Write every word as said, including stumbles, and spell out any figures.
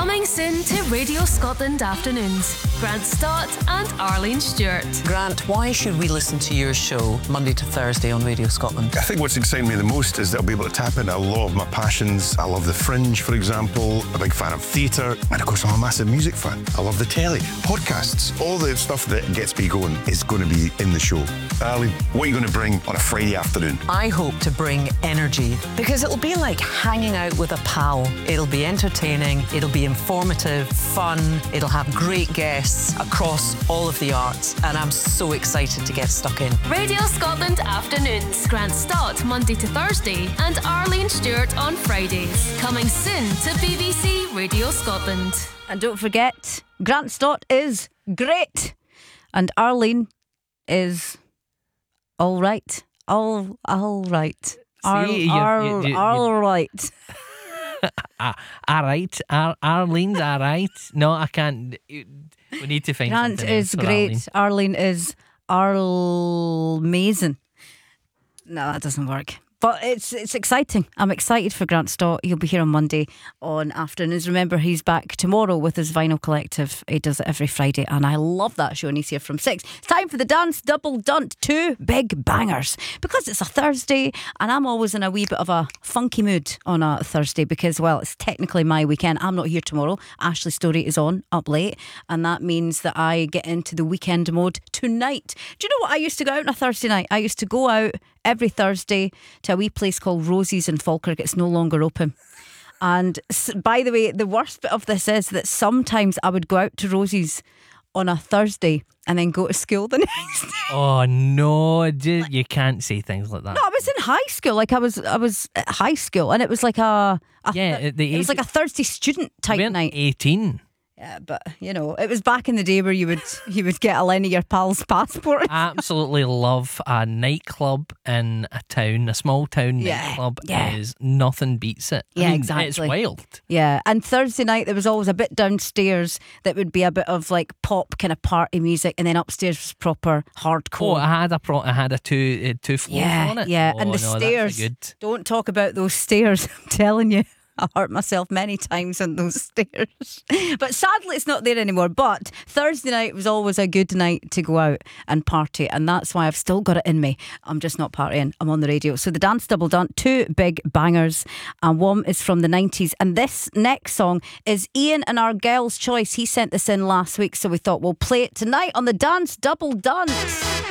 Coming soon to Radio Scotland Afternoons. Grant Stott and Arlene Stewart. Grant, why should we listen to your show Monday to Thursday on Radio Scotland? I think what's exciting me the most is that I'll be able to tap into a lot of my passions. I love the Fringe, for example. I'm a big fan of theatre. And of course, I'm a massive music fan. I love the telly, podcasts. All the stuff that gets me going is going to be in the show. Arlene, what are you going to bring on a Friday afternoon? I hope to bring energy, because it'll be like hanging out with a pal. It'll be entertaining, it'll be informative, fun, it'll have great guests across all of the arts, and I'm so excited to get stuck in. Radio Scotland Afternoons. Grant Stott Monday to Thursday and Arlene Stewart on Fridays. Coming soon to B B C Radio Scotland. And don't forget, Grant Stott is great, and Arlene is all right. All all right. Ar- See, you- ar- you- you- all right. Uh, all right, Ar- Arlene's all right. No, I can't. We need to find Grant something is else for great. Arlene, is amazing. No, that doesn't work. But it's it's exciting. I'm excited for Grant Stott. He'll be here on Monday on Afternoons. Remember, he's back tomorrow with his Vinyl Collective. He does it every Friday, and I love that show, and he's here from six. It's time for the Dance Double Dunt. Two big bangers. Because it's a Thursday, and I'm always in a wee bit of a funky mood on a Thursday because, well, it's technically my weekend. I'm not here tomorrow. Ashley Story is on up late, and that means that I get into the weekend mode tonight. Do you know what I used to go out on a Thursday night? I used to go out every Thursday to a wee place called Rosie's in Falkirk. It's no longer open. And s- by the way, the worst bit of this is that sometimes I would go out to Rosie's on a Thursday and then go to school the next day. Oh no, ju- you can't say things like that. No, I was in high school. Like I was, I was at high school, and it was like a, a Yeah, at the it was age- like a Thursday student We type weren't night. eighteen. Yeah, but you know, it was back in the day where you would you would get a line of your pal's passport. Absolutely love a nightclub in a town, a small town Yeah, nightclub. yeah. Is nothing beats it. I Yeah, mean, exactly. It's wild. Yeah, and Thursday night there was always a bit downstairs that would be a bit of like pop kind of party music, and then upstairs was proper Oh, hardcore. I had a pro- I had a two uh, two floors yeah, on it. yeah, Oh, and the no, that's a stairs. good. Don't talk about those stairs. I'm telling you. I hurt myself many times on those stairs. But sadly it's not there anymore. But Thursday night was always a good night to go out and party, and that's why I've still got it in me. I'm just not partying. I'm on the radio. So the Dance Double Dunt, two big bangers, and one is from the nineties. And this next song is Ian and our girl's choice. He sent this in last week, so we thought we'll play it tonight on the Dance Double Dunt.